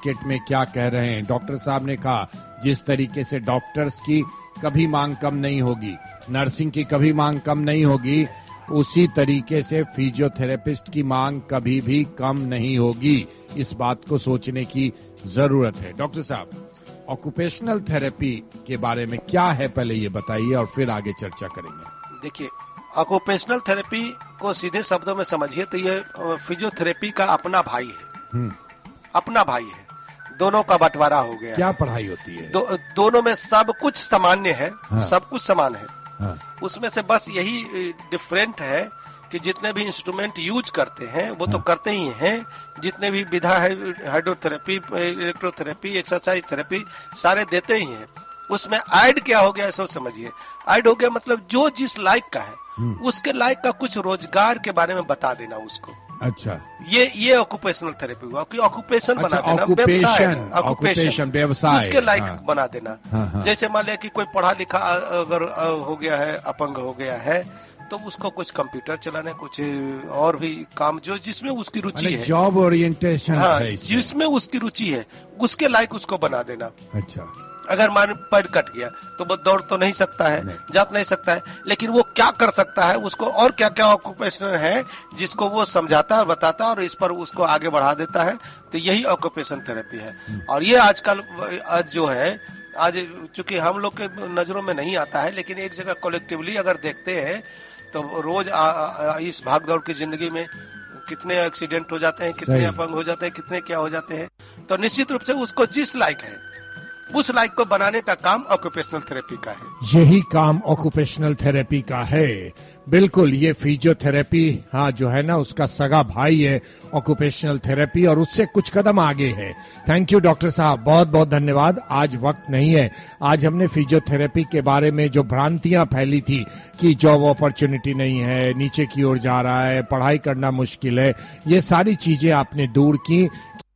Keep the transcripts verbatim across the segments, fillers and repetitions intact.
Market में क्या कह रहे हैं। डॉक्टर साहब ने कहा जिस तरीके से डॉक्टर्स की कभी मांग कम नहीं होगी, नर्सिंग की कभी मांग कम नहीं होगी, उसी तरीके से फिजियोथेरेपिस्ट की मांग कभी भी कम नहीं होगी। इस बात को सोचने की जरूरत है। डॉक्टर साहब, ऑक्यूपेशनल थेरेपी के बारे में क्या है, पहले ये बताइए और फिर आगे चर्चा करेंगे। देखिए, ऑक्यूपेशनल थेरेपी को सीधे शब्दों में समझिए तो ये फिजियोथेरेपी का अपना भाई है। अपना भाई है, दोनों का बंटवारा हो गया। क्या पढ़ाई होती है? दो, दोनों में सब कुछ सामान्य है। हाँ। सब कुछ समान है। हाँ। उसमें से बस यही डिफरेंट है कि जितने भी इंस्ट्रूमेंट यूज करते हैं वो हाँ। तो करते ही हैं। जितने भी विधा है, हाइड्रोथेरेपी, इलेक्ट्रोथेरेपी, एक्सरसाइज थेरेपी, सारे देते ही हैं। उसमें ऐड क्या हो गया ऐसा समझिए। ऐड हो गया मतलब जो जिस लायक का है उसके लायक का कुछ रोजगार के बारे में बता देना उसको। अच्छा, ये ये ऑक्यूपेशनल थेरेपी हुआ कि ऑक्यूपेशन अच्छा, बना देना, ऑक्यूपेशन, ऑक्यूपेशन व्यवसाय, उसके लायक हाँ। बना देना। हाँ, हाँ। जैसे मान लिया कि कोई पढ़ा लिखा अगर हो गया है, अपंग हो गया है, तो उसको कुछ कंप्यूटर चलाने, कुछ और भी काम जो जिसमें उसकी रुचि है, जॉब ओरिएंटेशन, हाँ, जिसमें उसकी रुचि है उसके लायक उसको बना देना। अच्छा, अगर मान पैर कट गया तो वो दौड़ तो नहीं सकता है, नहीं। जा नहीं सकता है, लेकिन वो क्या कर सकता है, उसको और क्या क्या ऑक्यूपेशन है जिसको वो समझाता है, बताता है और इस पर उसको आगे बढ़ा देता है। तो यही ऑक्यूपेशन थेरेपी है। और ये आजकल आज जो है, आज चूंकि हम लोग के नजरों में नहीं आता है, लेकिन एक जगह कलेक्टिवली अगर देखते हैं तो रोज आ, आ, इस भाग दौड़ की जिंदगी में कितने एक्सीडेंट हो जाते हैं, कितने अपंग हो जाते हैं, कितने क्या हो जाते हैं। तो निश्चित रूप से उसको जिस लायक है उस लायक को बनाने का काम ऑक्यूपेशनल थेरेपी का है। यही काम ऑक्यूपेशनल थेरेपी का है। बिल्कुल, ये फिजियोथेरेपी हाँ जो है ना उसका सगा भाई है ऑक्यूपेशनल थेरेपी, और उससे कुछ कदम आगे है। थैंक यू डॉक्टर साहब, बहुत बहुत धन्यवाद। आज वक्त नहीं है। आज हमने फिजियोथेरेपी के बारे में जो भ्रांतियां फैली थी कि जॉब अपॉर्चुनिटी नहीं है, नीचे की ओर जा रहा है, पढ़ाई करना मुश्किल है, ये सारी चीजें आपने दूर की।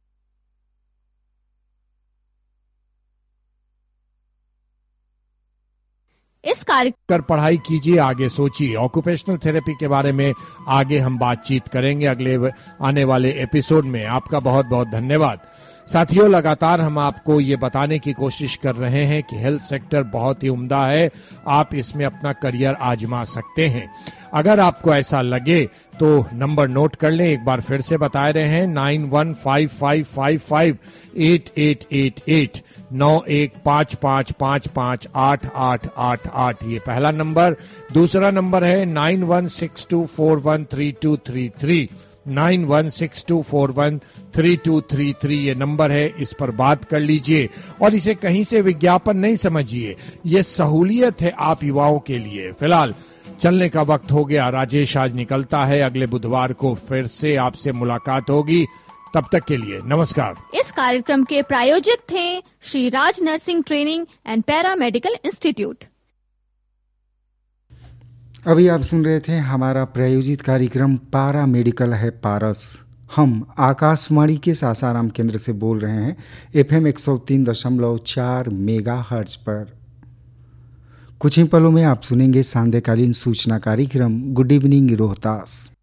इस कार्य कर पढ़ाई कीजिए, आगे सोचिए। ऑक्यूपेशनल थेरेपी के बारे में आगे हम बातचीत करेंगे अगले आने वाले एपिसोड में। आपका बहुत बहुत धन्यवाद। साथियों, लगातार हम आपको ये बताने की कोशिश कर रहे हैं कि हेल्थ सेक्टर बहुत ही उम्दा है, आप इसमें अपना करियर आजमा सकते हैं। अगर आपको ऐसा लगे तो नंबर नोट कर लें, एक बार फिर से बता रहे हैं, nine one five five five five eight eight eight eight, नौ एक पाँच पाँच पाँच पाँच आठ आठ आठ आठ, ये पहला नंबर। दूसरा नंबर है nine one six to four one three to three three, nine one six to four one three to three three, ये नंबर है, इस पर बात कर लीजिए। और इसे कहीं से विज्ञापन नहीं समझिए, ये सहूलियत है आप युवाओं के लिए। फिलहाल चलने का वक्त हो गया, राजेश आज निकलता है। अगले बुधवार को फिर से आपसे मुलाकात होगी, तब तक के लिए नमस्कार। इस कार्यक्रम के प्रायोजक थे Shri Raj nursing training and para medical institute. अभी आप सुन रहे थे हमारा प्रायोजित कार्यक्रम पारा मेडिकल है पारस। हम आकाशवाणी के सासाराम केंद्र से बोल रहे हैं, एफएम एक सौ तीन दशमलव चार मेगा हर्ट्ज पर। कुछ ही पलों में आप सुनेंगे सांध्यकालीन सूचना कार्यक्रम गुड इवनिंग रोहतास।